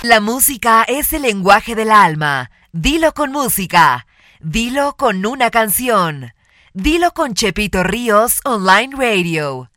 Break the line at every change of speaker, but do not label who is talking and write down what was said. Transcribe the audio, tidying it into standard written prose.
La música es el lenguaje del alma. Dilo con música. Dilo con una canción. Dilo con Chepito Ríos Online Radio.